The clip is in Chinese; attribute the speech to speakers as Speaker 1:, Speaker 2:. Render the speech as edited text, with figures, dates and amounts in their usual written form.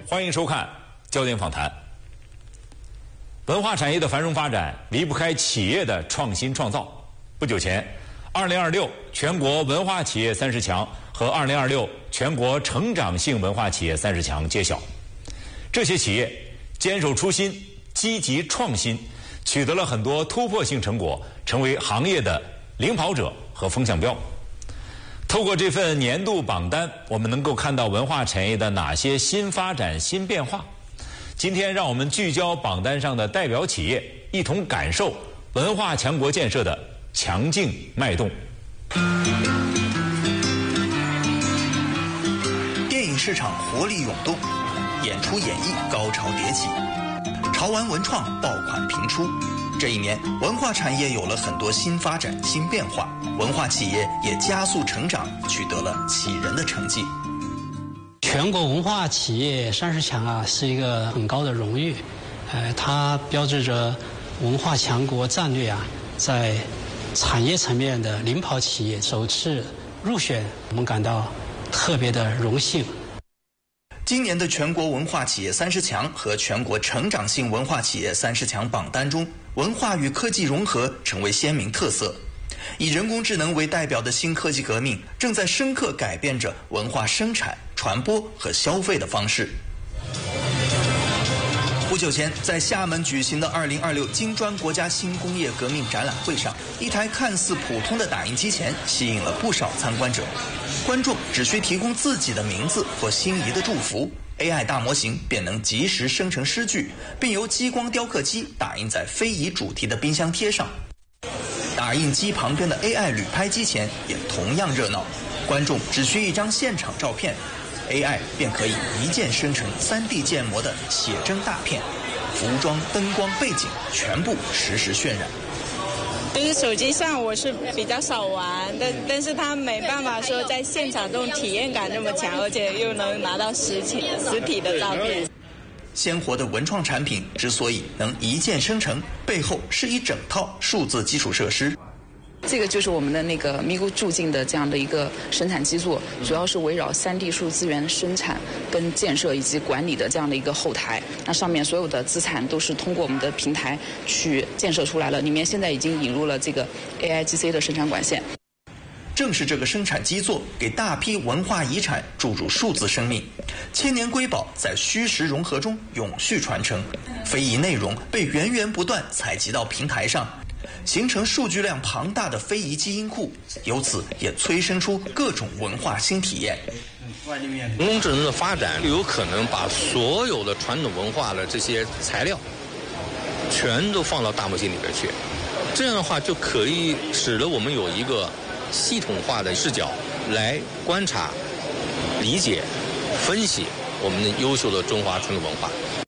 Speaker 1: 欢迎收看焦点访谈。文化产业的繁荣发展离不开企业的创新创造。不久前，2026全国文化企业30强和2026全国成长性文化企业30强揭晓。这些企业坚守初心，积极创新，取得了很多突破性成果，成为行业的领跑者和风向标。透过这份年度榜单，我们能够看到文化产业的哪些新发展、新变化。今天让我们聚焦榜单上的代表企业，一同感受文化强国建设的强劲脉动。
Speaker 2: 电影市场活力涌动，演出演绎高潮迭起，潮玩文创爆款频出。这一年，文化产业有了很多新发展、新变化，文化企业也加速成长，取得了启人的成绩。
Speaker 3: 全国文化企业30强是一个很高的荣誉，它标志着文化强国战略在产业层面的领跑企业首次入选，我们感到特别的荣幸。
Speaker 2: 今年的全国文化企业30强和全国成长性文化企业30强榜单中，文化与科技融合成为鲜明特色。以人工智能为代表的新科技革命正在深刻改变着文化生产、传播和消费的方式。不久前，在厦门举行的2026金砖国家新工业革命展览会上，一台看似普通的打印机前吸引了不少参观者。观众只需提供自己的名字或心仪的祝福， AI 大模型便能及时生成诗句，并由激光雕刻机打印在非遗主题的冰箱贴上。打印机旁边的 AI 旅拍机前也同样热闹，观众只需一张现场照片， AI 便可以一键生成3D 建模的写真大片，服装、灯光、背景全部实时渲染。
Speaker 4: 就是手机上我是比较少玩，但是它没办法说在现场这种体验感这么强，而且又能拿到实体的照片。
Speaker 2: 鲜活的文创产品之所以能一键生成，背后是一整套数字基础设施。
Speaker 5: 这个就是我们的那个咪咕助进的这样的一个生产基座，主要是围绕3D 数资源生产跟建设以及管理的这样的一个后台。那上面所有的资产都是通过我们的平台去建设出来了，里面现在已经引入了这个 AIGC 的生产管线。
Speaker 2: 正是这个生产基座给大批文化遗产注入数字生命，千年瑰宝在虚实融合中永续传承，非遗内容被源源不断采集到平台上，形成数据量庞大的非遗基因库，由此也催生出各种文化新体验。
Speaker 6: 人工智能的发展有可能把所有的传统文化的这些材料全都放到大模型里边去，这样的话就可以使得我们有一个系统化的视角来观察、理解、分析我们的优秀的中华传统文化。